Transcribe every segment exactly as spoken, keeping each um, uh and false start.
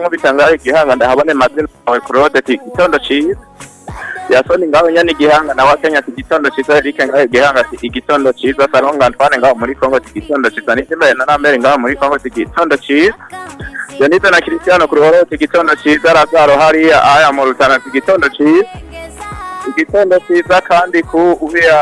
nkubita ngaho igihanga ndahabone mazina yawe Claude ati igitondo ciza. Yasoni ngaho nyane igihanga nawe Kenya ati igitondo ciza Eric ngaho igihanga ati igitondo ciza Saronga Antoine ngaho muri Kongo ati igitondo ciza Nishimbe na Namere ngaho muri Kongo ati igitondo ciza. Jonita na Cristiano Kuruhoro ati igitondo ciza Lazaro hariya aya mu Rutana ati igitondo ciza. Igitondo ciza kandi ku ubiya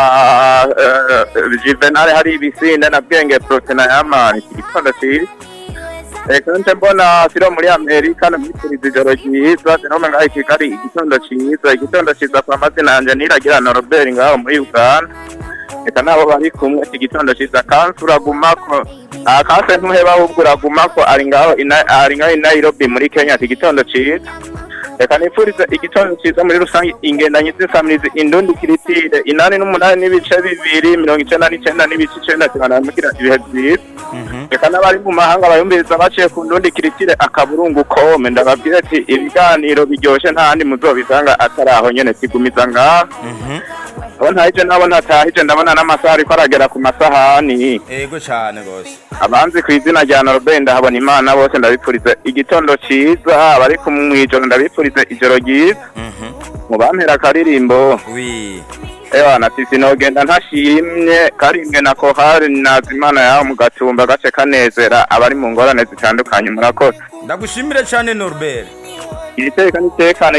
Juvenal hari ibisinde na Bwenge Protein Yamani igitondo ciza. Ekante mbona siro muri Amerika no muri ijoro ryiza no ngaho Kigali igitondo ciza igitondo ciza kwa mazina yanje niragira na Robert ngaho muri Uganda. Eka nabo bari kumwe igitondo ciza kansura gumako akase ntuheba ubura gumako ari ngaho ari ngaho Nairobi muri Kenya igitondo ciza. Eka nifuriza igitondo ciza muri rusangi ingendanye z'insamirizi indundi kiritire inani n'umunani n'ibice bibiri mirongo icenda n'icenda n'ibice icenda tuganamukira ibihe byiza. Eka n'abari mu mahanga bayumviriza baciye ku ndundi kiritire akaburungu kome ndababwira ati ibiganiro biryoshe nta handi muzobisanga ataraho nyene kigumiza ngaho. Abo ntahije nabo ntatahije ndabona n'amasaha ariko aragera ku masahani. Ego cyane gose. Abanzi ku izina rya Norbert ndahabona Imana bose ndabipfuriza igitondo ciza abari ku mwijoro ndabipfuriza ijoro ryiza. Mhm. Mu bampera akaririmbo. Oui. Ewa natisi nogenda ntashimye karimwe na kohari nazimana yaho mu gatumba gace kanezera abari mu ngorane zitandukanye murakoze. Ndagushimire cyane Norbert. Iteka nitekane